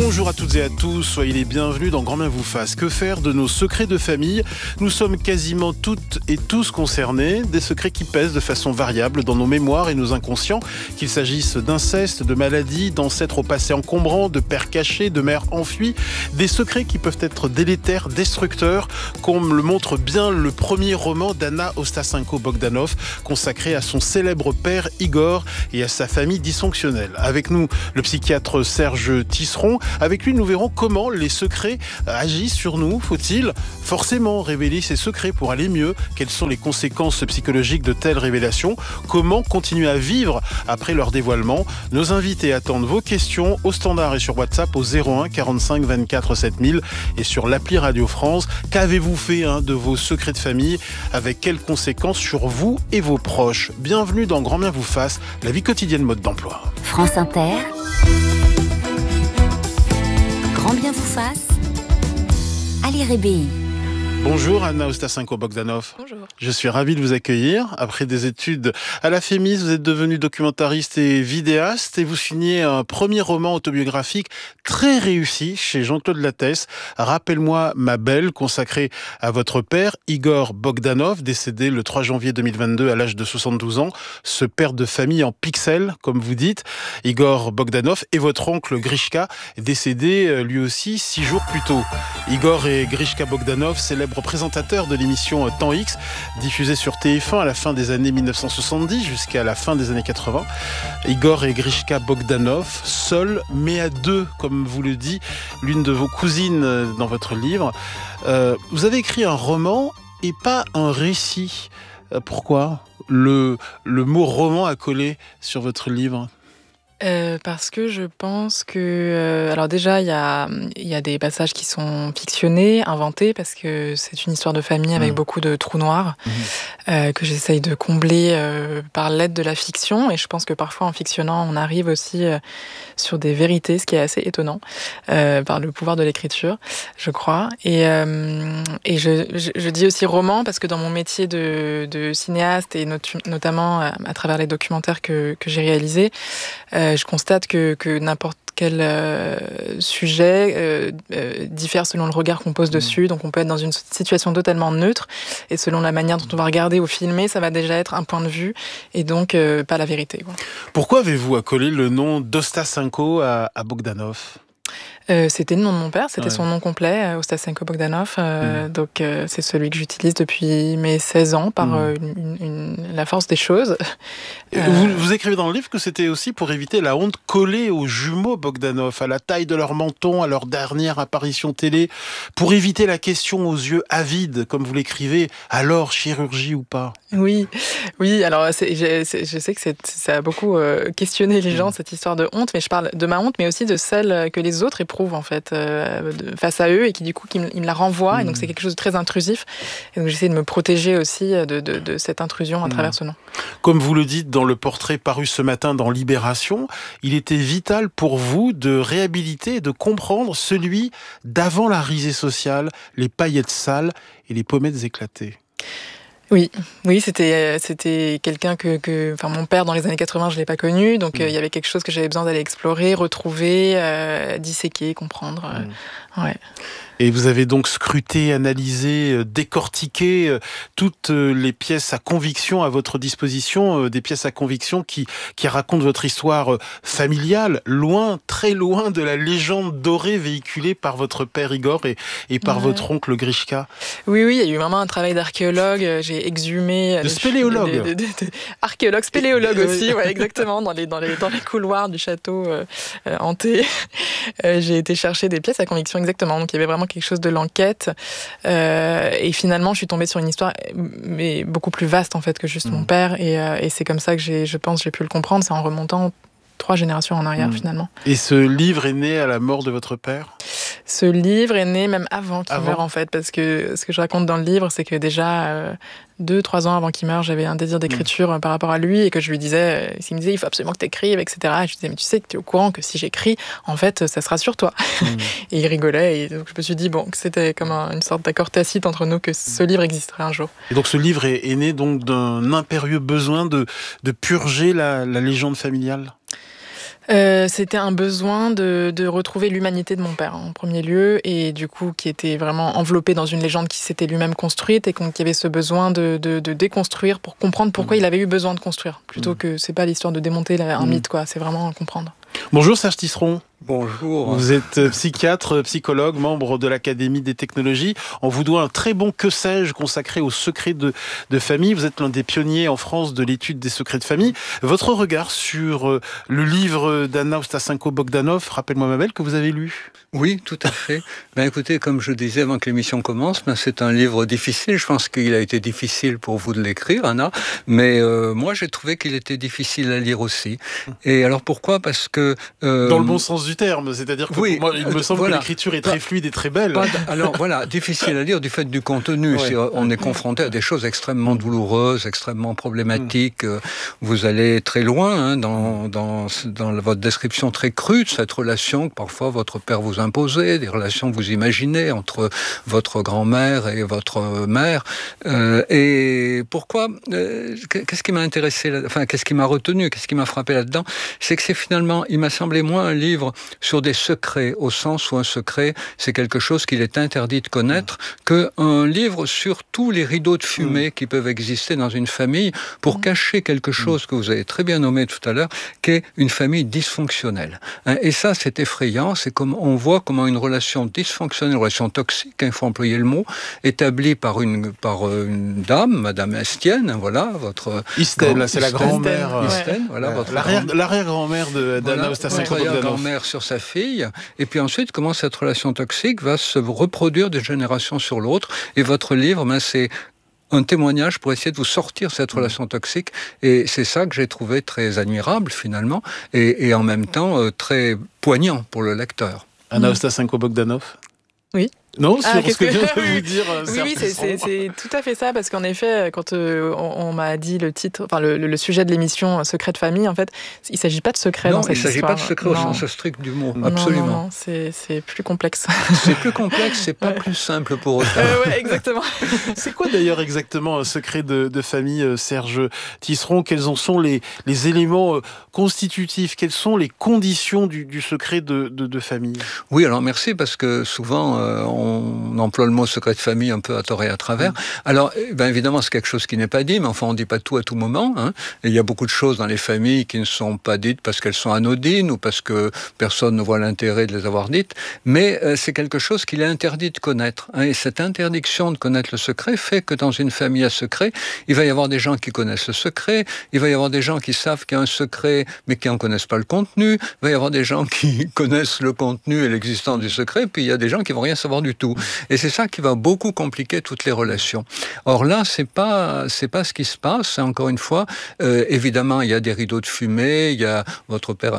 Bonjour à toutes et à tous, soyez les bienvenus dans Grand Bien vous fasse. Que faire de nos secrets de famille ? Nous sommes quasiment toutes et tous concernés, des secrets qui pèsent de façon variable dans nos mémoires et nos inconscients, qu'il s'agisse d'inceste, de maladies, d'ancêtres au passé encombrant, de pères cachés, de mères enfuies, des secrets qui peuvent être délétères, destructeurs, comme le montre bien le premier roman d'Anna Ostasenko-Bogdanov, consacré à son célèbre père Igor et à sa famille dysfonctionnelle. Avec nous, le psychiatre Serge Tisseron. Avec lui, nous verrons comment les secrets agissent sur nous. Faut-il forcément révéler ces secrets pour aller mieux ? Quelles sont les conséquences psychologiques de telles révélations ? Comment continuer à vivre après leur dévoilement ? Nos invités attendent vos questions au standard et sur WhatsApp au 01 45 24 7000 et sur l'appli Radio France. Qu'avez-vous fait de vos secrets de famille ? Avec quelles conséquences sur vous et vos proches ? Bienvenue dans Grand Bien vous fasse, la vie quotidienne mode d'emploi. France Inter. Grand Bien vous fasse, Ali Rébéi. Bonjour Anna Ostasenko-Bogdanov. Bonjour. Je suis ravi de vous accueillir. Après des études à la FEMIS, vous êtes devenu documentariste et vidéaste et vous signez un premier roman autobiographique très réussi chez Jean-Claude Lattès. Rappelle-moi ma belle, consacré à votre père, Igor Bogdanov, décédé le 3 janvier 2022 à l'âge de 72 ans. Ce père de famille en pixels, comme vous dites, Igor Bogdanov, et votre oncle Grishka, décédé lui aussi 6 jours plus tôt. Igor et Grishka Bogdanov, célèbres présentateurs de l'émission Temps X, diffusée sur TF1 à la fin des années 1970 jusqu'à la fin des années 80. Igor et Grishka Bogdanov, seuls mais à deux, comme vous le dit l'une de vos cousines dans votre livre. Vous avez écrit un roman et pas un récit. Pourquoi le mot roman a collé sur votre livre ? Parce que je pense que... alors déjà, il y a des passages qui sont fictionnés, inventés, parce que c'est une histoire de famille avec beaucoup de trous noirs que j'essaye de combler par l'aide de la fiction. Et je pense que parfois, en fictionnant, on arrive aussi sur des vérités, ce qui est assez étonnant, par le pouvoir de l'écriture, je crois. Et je dis aussi roman, parce que dans mon métier de cinéaste, et notamment à travers les documentaires que j'ai réalisés, je constate que n'importe quel sujet diffère selon le regard qu'on pose dessus. Donc on peut être dans une situation totalement neutre, et selon la manière dont on va regarder ou filmer, ça va déjà être un point de vue, et donc pas la vérité, quoi. Pourquoi avez-vous accolé le nom d'Ostasenko à Bogdanov ? C'était le nom de mon père, c'était son nom complet, Ostasenko-Bogdanov. Donc c'est celui que j'utilise depuis mes 16 ans par la force des choses. Vous écrivez dans le livre que c'était aussi pour éviter la honte collée aux jumeaux Bogdanov, à la taille de leur menton, à leur dernière apparition télé, pour éviter la question aux yeux avides, comme vous l'écrivez, alors chirurgie ou pas ? Oui, alors je sais que ça a beaucoup questionné les gens, cette histoire de honte, mais je parle de ma honte, mais aussi de celle que les autres éprouvent en fait face à eux, et qui du coup qui me la renvoient, et donc c'est quelque chose de très intrusif, et donc j'essaie de me protéger aussi de cette intrusion à travers ce nom. Comme vous le dites dans le portrait paru ce matin dans Libération, il était vital pour vous de réhabiliter et de comprendre celui d'avant la risée sociale, les paillettes sales et les pommettes éclatées. Oui, c'était quelqu'un enfin mon père dans les années 80, je l'ai pas connu, donc il y avait quelque chose que j'avais besoin d'aller explorer, retrouver, disséquer, comprendre. Ouais. Et vous avez donc scruté, analysé, décortiqué toutes les pièces à conviction à votre disposition, des pièces à conviction qui racontent votre histoire familiale, loin, très loin de la légende dorée véhiculée par votre père Igor et par votre oncle Grishka. Oui, il y a eu vraiment un travail d'archéologue, j'ai exhumé... De spéléologue. Archéologue, spéléologue aussi, ouais, exactement, dans les couloirs du château hanté. J'ai été chercher des pièces à conviction, exactement, donc il y avait vraiment quelque chose de l'enquête, et finalement je suis tombée sur une histoire mais beaucoup plus vaste en fait que juste mon père, et c'est comme ça que j'ai pu le comprendre, c'est en remontant 3 générations en arrière finalement. Et ce livre est né à la mort de votre père ? Ce livre est né même avant qu'il meure en fait, parce que ce que je raconte dans le livre, c'est que déjà 2-3 ans avant qu'il meure, j'avais un désir d'écriture par rapport à lui, et que je lui disais, il me disait il faut absolument que tu écrives, etc. Et je lui disais mais tu sais que tu es au courant que si j'écris, en fait ça sera sur toi. Et il rigolait, et donc je me suis dit que c'était comme une sorte d'accord tacite entre nous, que ce livre existerait un jour. Et donc ce livre est né donc d'un impérieux besoin de purger la légende familiale ? C'était un besoin de retrouver l'humanité de mon père en premier lieu, et du coup qui était vraiment enveloppé dans une légende qui s'était lui-même construite, et qui avait ce besoin de déconstruire pour comprendre pourquoi il avait eu besoin de construire, plutôt que c'est pas l'histoire de démonter un mythe, quoi. C'est vraiment comprendre. Bonjour Serge Tisseron. Bonjour. Vous êtes psychiatre, psychologue, membre de l'Académie des technologies. On vous doit un très bon Que sais-je consacré aux secrets de famille. Vous êtes l'un des pionniers en France de l'étude des secrets de famille. Votre regard sur le livre d'Anna Ostasenko-Bogdanov, rappelle-moi ma belle, que vous avez lu. Oui, tout à fait. Écoutez, comme je disais avant que l'émission commence, c'est un livre difficile. Je pense qu'il a été difficile pour vous de l'écrire, Anna. Mais moi, j'ai trouvé qu'il était difficile à lire aussi. Et alors pourquoi ? Parce que... Dans le bon sens du terme, c'est-à-dire que oui, moi, il me semble que l'écriture est très fluide et très belle. Alors voilà, difficile à lire du fait du contenu. Ouais. On est confronté à des choses extrêmement douloureuses, extrêmement problématiques. Vous allez très loin dans votre description très crue de cette relation que parfois votre père vous imposait, des relations que vous imaginez entre votre grand-mère et votre mère. Et pourquoi qu'est-ce qui m'a intéressé, qu'est-ce qui m'a retenu, qu'est-ce qui m'a frappé là-dedans ? C'est que c'est finalement, il m'a semblé moins un livre sur des secrets, au sens où un secret, c'est quelque chose qu'il est interdit de connaître, qu'un livre sur tous les rideaux de fumée qui peuvent exister dans une famille pour cacher quelque chose que vous avez très bien nommé tout à l'heure, qu'est une famille dysfonctionnelle. Et ça, c'est effrayant. C'est comme on voit comment une relation dysfonctionnelle, une relation toxique, il faut employer le mot, établie par une dame, Madame Estienne, voilà, votre... Istène, c'est la grand-mère. Istène, voilà, votre l'arrière-grand-mère d'Anna Ostasenko-Bogdanov. Grand-mère sur sa fille, et puis ensuite comment cette relation toxique va se reproduire d'une génération sur l'autre. Et votre livre, c'est un témoignage pour essayer de vous sortir de cette relation toxique, et c'est ça que j'ai trouvé très admirable finalement, et en même temps très poignant pour le lecteur. Anna Ostasenko-Bogdanov. Oui. Non, sur ce que vient de vous dire. Oui, c'est tout à fait ça, parce qu'en effet, quand on m'a dit le titre, le sujet de l'émission Secret de famille, en fait, il ne s'agit pas de secret dans cette histoire. Non, il ne s'agit pas de secret au sens strict du mot, absolument. Non, c'est plus complexe. C'est plus complexe, c'est pas plus simple pour autant. Ouais, exactement. C'est quoi d'ailleurs exactement un secret de famille, Serge Tisseron ? Quels en sont les éléments constitutifs ? Quelles sont les conditions du secret de famille ? Oui, alors merci, parce que souvent on emploie le mot secret de famille un peu à tort et à travers. Alors, évidemment, c'est quelque chose qui n'est pas dit, mais enfin, on ne dit pas tout à tout moment. Et il y a beaucoup de choses dans les familles qui ne sont pas dites parce qu'elles sont anodines ou parce que personne ne voit l'intérêt de les avoir dites. Mais c'est quelque chose qu'il est interdit de connaître. Et cette interdiction de connaître le secret fait que dans une famille à secret, il va y avoir des gens qui connaissent le secret, il va y avoir des gens qui savent qu'il y a un secret, mais qui n'en connaissent pas le contenu, il va y avoir des gens qui connaissent le contenu et l'existence du secret, puis il y a des gens qui ne vont rien savoir du tout. Et c'est ça qui va beaucoup compliquer toutes les relations. Or là, c'est pas ce qui se passe. Encore une fois, évidemment, il y a des rideaux de fumée. Il y a votre père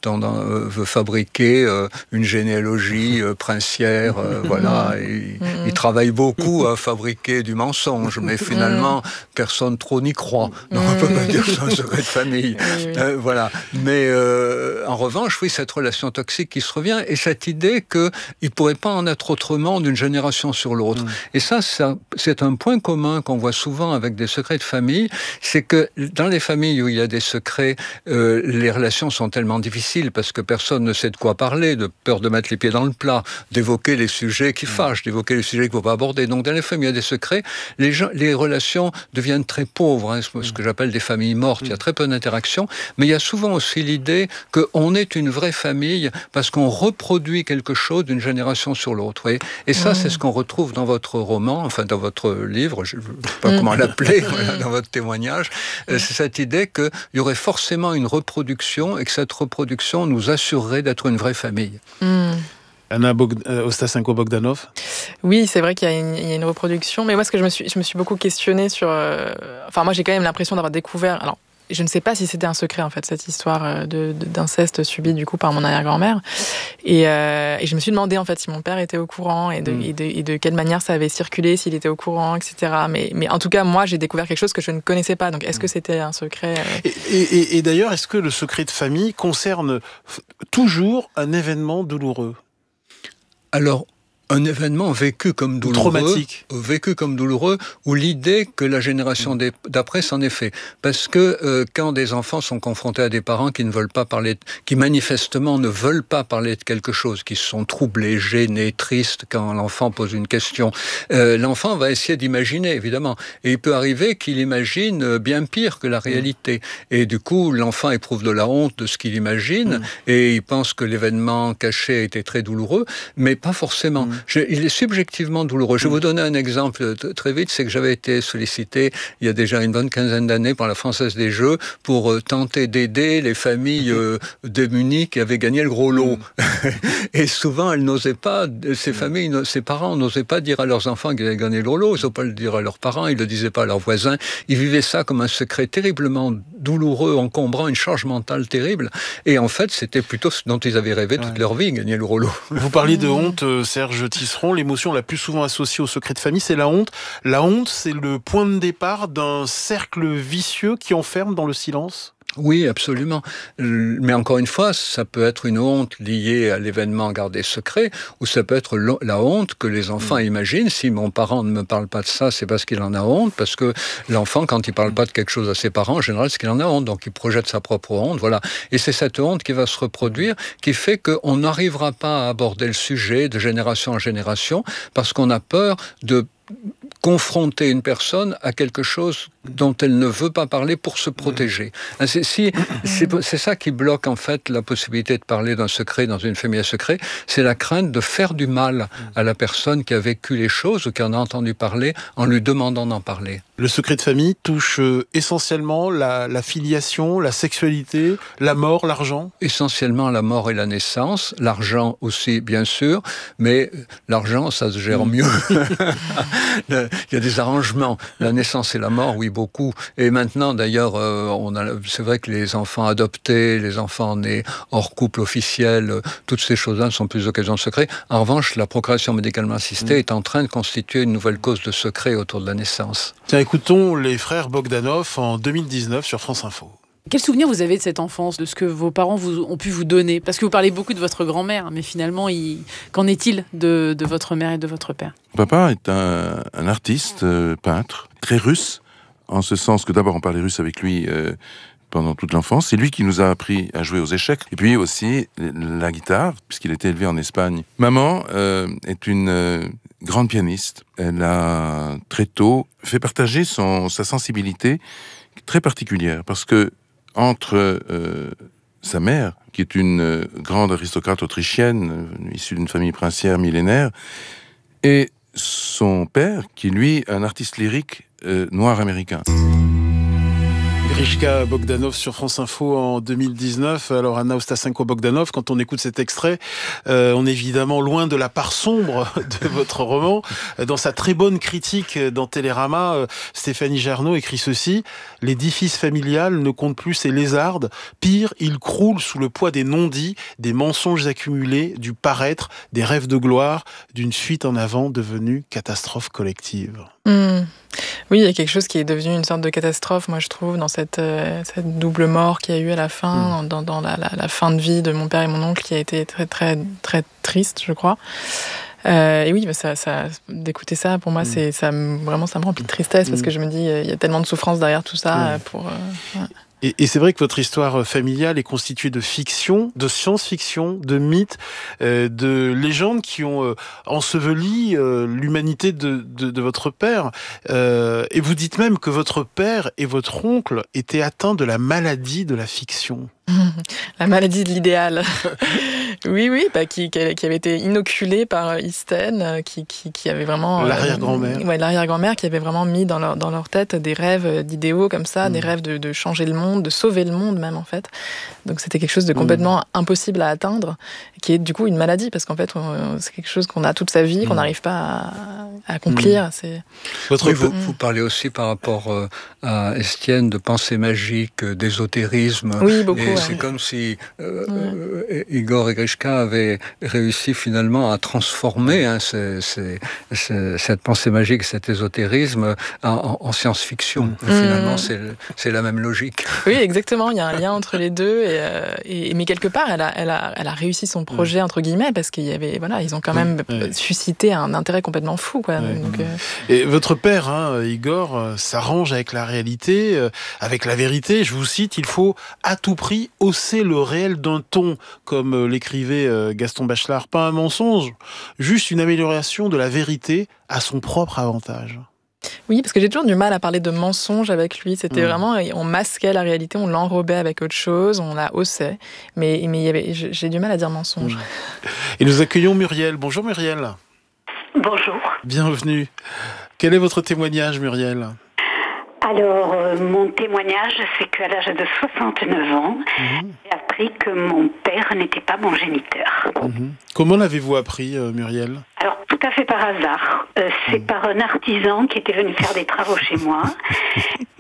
veut fabriquer une généalogie princière. Voilà, il travaille beaucoup à fabriquer du mensonge, mais finalement, personne trop n'y croit. Donc on peut pas dire que c'est un secret de famille. Voilà. Mais en revanche, oui, cette relation toxique qui se revient et cette idée qu'il pourrait pas en être autrement d'une génération sur l'autre. Et ça, c'est un point commun qu'on voit souvent avec des secrets de famille, c'est que dans les familles où il y a des secrets, les relations sont tellement difficiles parce que personne ne sait de quoi parler, de peur de mettre les pieds dans le plat, d'évoquer les sujets qui fâchent, d'évoquer les sujets qu'il ne faut pas aborder. Donc dans les familles où il y a des secrets, les relations deviennent très pauvres, ce que j'appelle des familles mortes. Il y a très peu d'interactions, mais il y a souvent aussi l'idée qu'on est une vraie famille parce qu'on reproduit quelque chose d'une génération sur l'autre. Voyez. Et ça, c'est ce qu'on retrouve dans votre roman, enfin dans votre livre, je ne sais pas comment l'appeler, voilà, dans votre témoignage. C'est cette idée qu'il y aurait forcément une reproduction et que cette reproduction nous assurerait d'être une vraie famille. Anna Ostasenko-Bogdanov. Oui, c'est vrai qu'il y a une reproduction, mais moi, je me suis beaucoup questionnée sur... moi, j'ai quand même l'impression d'avoir découvert... Alors, je ne sais pas si c'était un secret, en fait, cette histoire d'inceste subi, du coup, par mon arrière-grand-mère. Et je me suis demandé, en fait, si mon père était au courant et de quelle manière ça avait circulé, s'il était au courant, etc. Mais en tout cas, moi, j'ai découvert quelque chose que je ne connaissais pas. Donc, est-ce que c'était un secret Et d'ailleurs, est-ce que le secret de famille concerne toujours un événement douloureux ? Alors, un événement vécu comme douloureux, traumatique, ou l'idée que la génération d'après s'en est fait. Parce que quand des enfants sont confrontés à des parents qui ne veulent pas parler, qui manifestement ne veulent pas parler de quelque chose, qui sont troublés, gênés, tristes quand l'enfant pose une question, l'enfant va essayer d'imaginer, évidemment. Et il peut arriver qu'il imagine bien pire que la réalité. Et du coup, l'enfant éprouve de la honte de ce qu'il imagine, et il pense que l'événement caché a été très douloureux, mais pas forcément. Il est subjectivement douloureux. Je vais vous donner un exemple très vite, c'est que j'avais été sollicité il y a déjà une bonne quinzaine d'années par la Française des Jeux pour tenter d'aider les familles démunies qui avaient gagné le gros lot. Et souvent, elles n'osaient pas, ces parents n'osaient pas dire à leurs enfants qu'ils avaient gagné le gros lot, ils n'osaient pas le dire à leurs parents, ils ne le disaient pas à leurs voisins. Ils vivaient ça comme un secret terriblement douloureux, encombrant, une charge mentale terrible. Et en fait, c'était plutôt ce dont ils avaient rêvé toute leur vie, gagner le gros lot. Vous parliez de honte, Serge Tisseron. L'émotion la plus souvent associée au secret de famille, c'est la honte. La honte, c'est le point de départ d'un cercle vicieux qui enferme dans le silence. Oui, absolument. Mais encore une fois, ça peut être une honte liée à l'événement gardé secret, ou ça peut être la honte que les enfants imaginent. Si mon parent ne me parle pas de ça, c'est parce qu'il en a honte, parce que l'enfant, quand il parle pas de quelque chose à ses parents, en général, c'est qu'il en a honte, donc il projette sa propre honte, voilà. Et c'est cette honte qui va se reproduire, qui fait qu'on n'arrivera pas à aborder le sujet de génération en génération, parce qu'on a peur de confronter une personne à quelque chose dont elle ne veut pas parler pour se protéger. C'est ça qui bloque en fait la possibilité de parler d'un secret dans une famille à secret, c'est la crainte de faire du mal à la personne qui a vécu les choses ou qui en a entendu parler en lui demandant d'en parler. Le secret de famille touche essentiellement la filiation, la sexualité, la mort, l'argent. Essentiellement la mort et la naissance, l'argent aussi bien sûr, mais l'argent ça se gère mieux. Il y a des arrangements. La naissance et la mort, oui, beaucoup. Et maintenant, d'ailleurs, c'est vrai que les enfants adoptés, les enfants nés hors couple officiel, toutes ces choses-là ne sont plus d'occasion de secret. En revanche, la procréation médicalement assistée est en train de constituer une nouvelle cause de secret autour de la naissance. Tiens, écoutons les frères Bogdanov en 2019 sur France Info. Quel souvenir vous avez de cette enfance, de ce que vos parents ont pu vous donner? Parce que vous parlez beaucoup de votre grand-mère, mais finalement, qu'en est-il de votre mère et de votre père? Papa est un artiste, peintre, très russe, en ce sens que d'abord on parlait russe avec lui pendant toute l'enfance. C'est lui qui nous a appris à jouer aux échecs. Et puis aussi la guitare, puisqu'il était élevé en Espagne. Maman est une grande pianiste. Elle a très tôt fait partager sa sensibilité très particulière, parce que entre sa mère, qui est une grande aristocrate autrichienne, issue d'une famille princière millénaire, et son père, qui lui est un artiste lyrique noir américain. Grishka Bogdanov sur France Info en 2019. Alors Anna Ostasenko-Bogdanov, quand on écoute cet extrait, on est évidemment loin de la part sombre de votre roman. Dans sa très bonne critique dans Télérama, Stéphanie Jarnaud écrit ceci: l'édifice familial ne compte plus ses lézardes. Pire, il croule sous le poids des non-dits, des mensonges accumulés, du paraître, des rêves de gloire, d'une fuite en avant devenue catastrophe collective. Oui, il y a quelque chose qui est devenu une sorte de catastrophe, moi je trouve, dans cette double mort qu'il y a eu à la fin, dans la fin de vie de mon père et mon oncle, qui a été très très très triste, je crois. Et oui, d'écouter ça, pour moi, ça me remplit de tristesse, parce que je me dis, il y a tellement de souffrance derrière tout ça. Ouais. Et c'est vrai que votre histoire familiale est constituée de fiction, de science-fiction, de mythes, de légendes qui ont enseveli l'humanité de votre père. Et vous dites même que votre père et votre oncle étaient atteints de la maladie de la fiction. La maladie de l'idéal. Oui, qui avait été inoculée par Isten, qui avait vraiment... L'arrière-grand-mère. L'arrière-grand-mère qui avait vraiment mis dans leur tête des rêves d'idéaux comme ça, des rêves de changer le monde, de sauver le monde même en fait. Donc c'était quelque chose de complètement impossible à atteindre, qui est du coup une maladie, parce qu'en fait c'est quelque chose qu'on a toute sa vie, qu'on n'arrive pas à accomplir. Vous parlez aussi par rapport à Estienne de pensée magique, d'ésotérisme. Oui, beaucoup. C'est comme si Igor et Grishka avaient réussi finalement à transformer cette pensée magique, cet ésotérisme en science-fiction. Finalement, c'est la même logique. Oui, exactement. Il y a un lien entre les deux. Mais quelque part, elle a réussi son projet entre guillemets, parce qu'il y avait, voilà, ils ont quand même suscité un intérêt complètement fou, quoi. Donc, Et votre père, Igor, s'arrange avec la réalité, avec la vérité. Je vous cite, il faut à tout prix hausser le réel d'un ton, comme l'écrivait Gaston Bachelard. Pas un mensonge, juste une amélioration de la vérité à son propre avantage. Oui, parce que j'ai toujours du mal à parler de mensonge avec lui. C'était vraiment, on masquait la réalité, on l'enrobait avec autre chose, on la haussait. Mais j'ai du mal à dire mensonge. Et nous accueillons Muriel. Bonjour Muriel. Bonjour. Bienvenue. Quel est votre témoignage, Muriel ? Alors, mon témoignage, c'est qu'à l'âge de 69 ans, j'ai appris que mon père n'était pas mon géniteur. Comment l'avez-vous appris, Muriel ? Alors, tout à fait par hasard. C'est par un artisan qui était venu faire des travaux chez moi.